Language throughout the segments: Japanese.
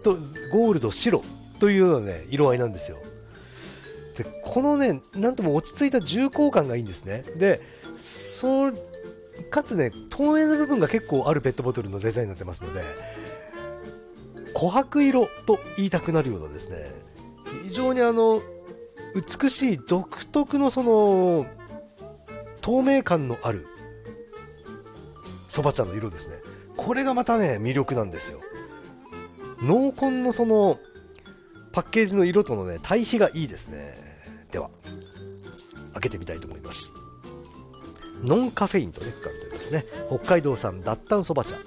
ゴールド白というようなね色合いなんですよ。でこのねなんとも落ち着いた重厚感がいいんですね。でかつね透明な部分が結構あるペットボトルのデザインになってますので、琥珀色と言いたくなるようなですね、非常に美しい独特のその透明感のあるそば茶の色ですね。これがまたね魅力なんですよ。濃紺のそのパッケージの色とのね対比がいいですね。では開けてみたいと思います。ノンカフェインとね書かれておりますね。北海道産脱炭そば茶。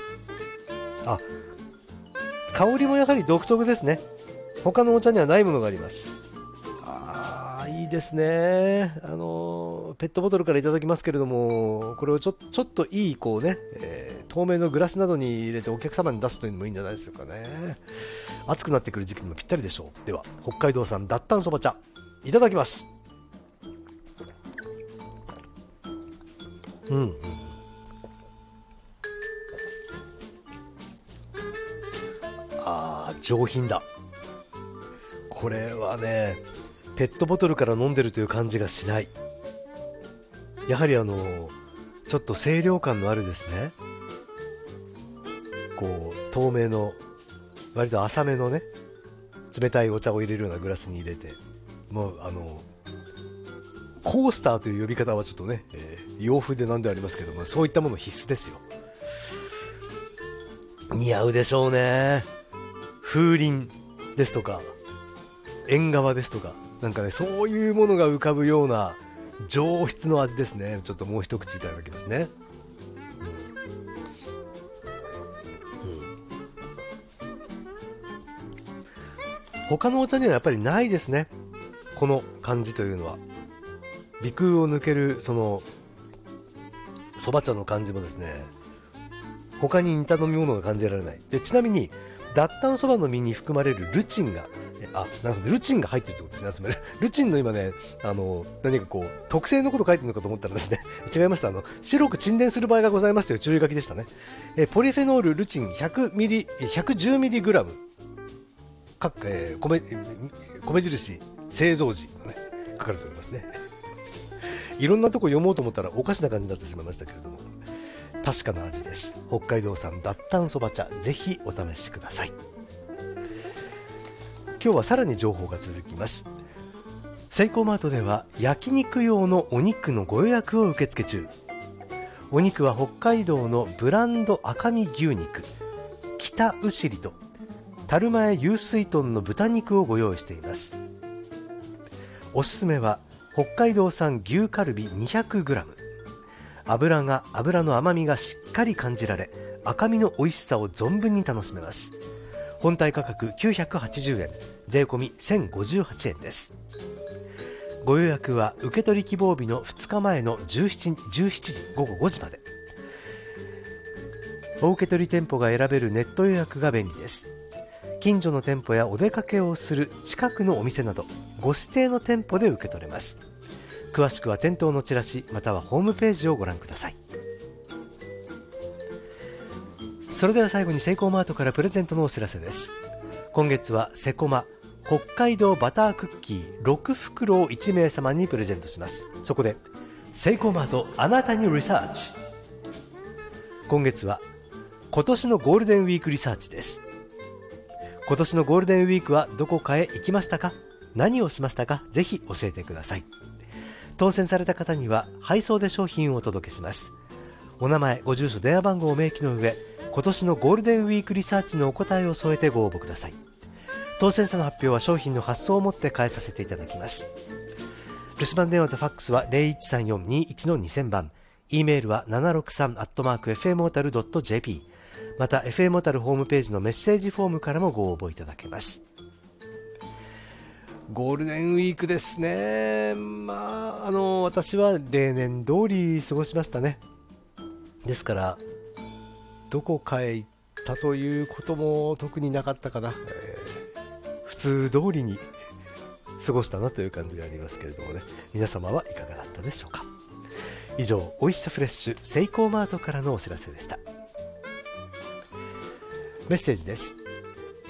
香りもやはり独特ですね。他のお茶にはないものがあります。いいですね。ペットボトルからいただきますけれども、これをちょっといいこうね、透明のグラスなどに入れてお客様に出すというのもいいんじゃないでしょうかね。暑くなってくる時期にもぴったりでしょう。では北海道産脱炭そば茶いただきます。上品だ。これはねペットボトルから飲んでるという感じがしない。やはりちょっと清涼感のあるですね、こう透明の割と浅めのね冷たいお茶を入れるようなグラスに入れて、もうコースターという呼び方はちょっとね、洋風でなんでありますけども、そういったもの必須ですよ。似合うでしょうね。風鈴ですとか縁側ですとか、なんかねそういうものが浮かぶような上質の味ですね。ちょっともう一口いただきますね。他のお茶にはやっぱりないですね、この感じというのは。鼻腔を抜けるそのそば茶の感じもですね、他に似た飲み物が感じられない。でちなみに脱炭そばの実に含まれるルチンがなるほど、ルチンが入ってるってことですね。ルチンの今ね何かこう特性のこと書いてるのかと思ったらですね違いました。白く沈殿する場合がございますという注意書きでしたね。ポリフェノールルチン110ミリグラム米印製造時がね書かれておりますね。いろんなとこ読もうと思ったらおかしな感じになってしまいましたけれども、確かな味です。北海道産脱炭そば茶、ぜひお試しください。今日はさらに情報が続きます。セイコーマートでは焼肉用のお肉のご予約を受付中。お肉は北海道のブランド赤身牛肉北牛里と樽前湧水豚の豚肉をご用意しています。おすすめは北海道産牛カルビ 200g。 油の甘みがしっかり感じられ、赤身の美味しさを存分に楽しめます。本体価格980円、税込み1058円です。ご予約は受け取り希望日の2日前の17時午後5時まで。お受け取り店舗が選べるネット予約が便利です。近所の店舗やお出かけをする近くのお店などご指定の店舗で受け取れます。詳しくは店頭のチラシまたはホームページをご覧ください。それでは最後にセイコーマートからプレゼントのお知らせです。今月はセコマ北海道バタークッキー6袋を1名様にプレゼントします。そこでセイコーマートあなたにリサーチ。今月は今年のゴールデンウィークリサーチです。今年のゴールデンウィークはどこかへ行きましたか？何をしましたか？ぜひ教えてください。当選された方には配送で商品をお届けします。お名前、ご住所、電話番号を明記の上、今年のゴールデンウィークリサーチのお答えを添えてご応募ください。当選者の発表は商品の発送をもって返させていただきます。留守番電話とファックスは 0134-21-2000 番、E メールは 763@fmhotel.jp、 また FM ホタルホームページのメッセージフォームからもご応募いただけます。ゴールデンウィークですね。私は例年通り過ごしましたね。ですからどこかへ行ったということも特になかったかな。普通通りに過ごしたなという感じがありますけれどもね、皆様はいかがだったでしょうか。以上、おいしさフレッシュセイコーマートからのお知らせでした。メッセージです。